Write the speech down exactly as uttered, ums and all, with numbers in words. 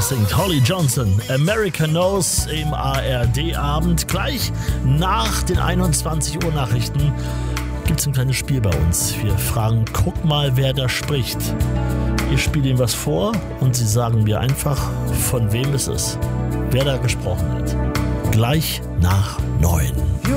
Das singt Holly Johnson. America Knows im A R D-Abend. Gleich nach den einundzwanzig Uhr Nachrichten gibt es ein kleines Spiel bei uns. Wir fragen, guck mal, wer da spricht. Ich spiele ihm was vor und Sie sagen mir einfach, von wem es ist. Wer da gesprochen hat. Gleich nach neun.